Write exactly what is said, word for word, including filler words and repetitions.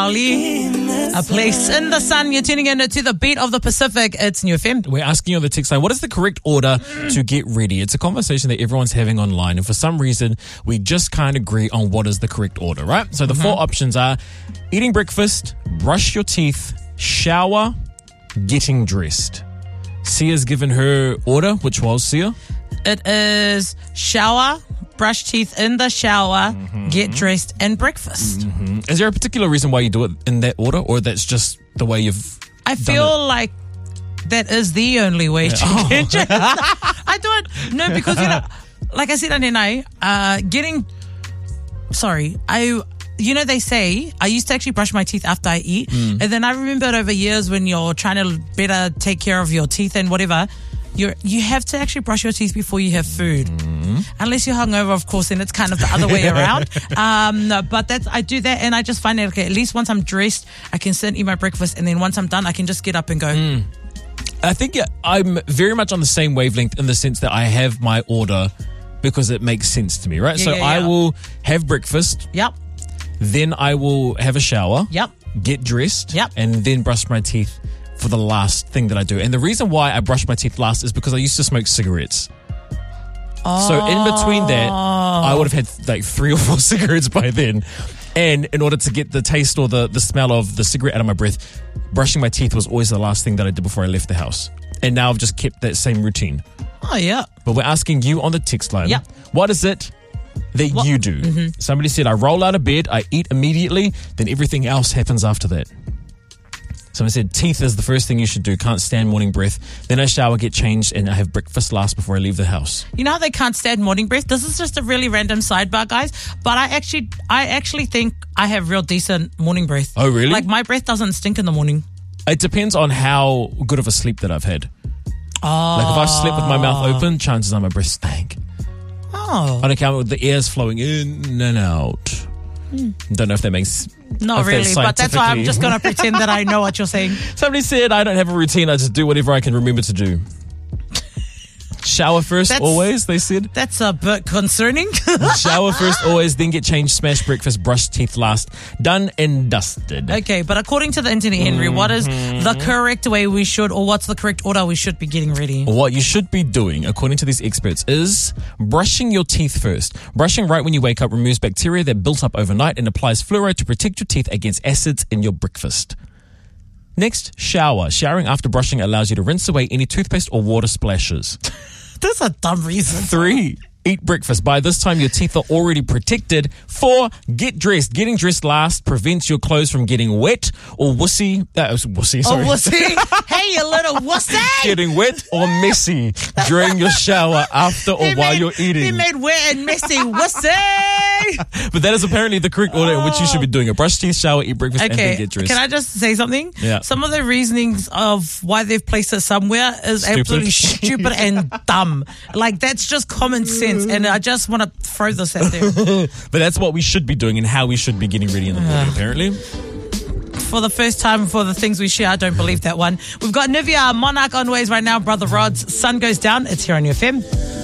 Bali, A Place in the Sun. You're tuning in to the beat of the Pacific. It's New F M. We're asking you on the text line, what is the correct order to get ready? It's a conversation that everyone's having online, and for some reason, we just can't agree on what is the correct order, right? So the mm-hmm. four options are eating breakfast, brush your teeth, shower, getting dressed. Sia's given her order. Which was, Sia? It is shower, brush teeth in the shower, mm-hmm. get dressed, and breakfast. Mm-hmm. Is there a particular reason why you do it in that order, or that's just the way you've I done feel it? like that is the only way yeah. to oh. get dressed. I do it, no, because, you know, like I said, Anenai, uh, getting, sorry, I... You know, they say, I used to actually brush my teeth after I eat. Mm. And then I remembered over years when you're trying to better take care of your teeth and whatever, you're, you have to actually brush your teeth before you have food. Mm. Unless you're hungover, of course, then it's kind of the other way around. Um, no, but that's, I do that and I just find it, okay, at least once I'm dressed, I can sit and eat my breakfast. And then once I'm done, I can just get up and go. Mm. I think yeah, I'm very much on the same wavelength in the sense that I have my order because it makes sense to me, right? Yeah, so yeah, I yeah. will have breakfast. Yep. Then I will have a shower. Yep. Get dressed. Yep. And then brush my teeth for the last thing that I do. And the reason why I brush my teeth last is because I used to smoke cigarettes. Oh. So in between that, I would have had like three or four cigarettes by then. And in order to get the taste or the, the smell of the cigarette out of my breath, brushing my teeth was always the last thing that I did before I left the house. And now I've just kept that same routine. Oh, yeah. But we're asking you on the text line, yep. what is it that what? you do? Mm-hmm. Somebody said, I roll out of bed, I eat immediately, then everything else happens after that. Someone said, teeth is the first thing you should do, can't stand morning breath. Then I shower, get changed, and I have breakfast last before I leave the house. You know how they can't stand morning breath? This is just a really random sidebar, guys. But I actually I actually think I have real decent morning breath. Oh, really? Like, my breath doesn't stink in the morning. It depends on how good of a sleep that I've had. Oh. Like, if I slept with my mouth open, chances are my breath stank. Oh. On account of the air's flowing in and out. Hmm. Don't know if that makes... Not really, but that's why I'm just going to pretend that I know what you're saying. Somebody said, I don't have a routine, I just do whatever I can remember to do. Shower first, that's, always, they said. That's a bit concerning. Shower first, always, then get changed, smash breakfast, brush teeth last. Done and dusted. Okay, but according to the internet, Henry, mm-hmm. what is the correct way we should, or what's the correct order we should be getting ready? What you should be doing, according to these experts, is brushing your teeth first. Brushing right when you wake up removes bacteria that built up overnight and applies fluoride to protect your teeth against acids in your breakfast. Next, shower. Showering after brushing allows you to rinse away any toothpaste or water splashes. That's a dumb reason. Three, eat breakfast. By this time, your teeth are already protected. Four, get dressed. Getting dressed last prevents your clothes from getting wet or wussy. That was wussy, sorry. Oh, wussy. Hey, you little wussy. Getting wet or messy during your shower, after or he while made, you're eating. He made wet and messy wussy. But that is apparently the correct order in which you should be doing it. Brush teeth, shower, eat breakfast, okay. and then get dressed. Can I just say something? Yeah. Some of the reasonings of why they've placed it somewhere is Stupid. absolutely stupid and dumb. Like, that's just common sense. And I just want to throw this out there. But that's what we should be doing and how we should be getting ready in the morning, apparently. For the first time, for the things we share, I don't believe that one. We've got Nivea Monarch on ways right now. Brother Rod's Sun Goes Down. It's here on New F M.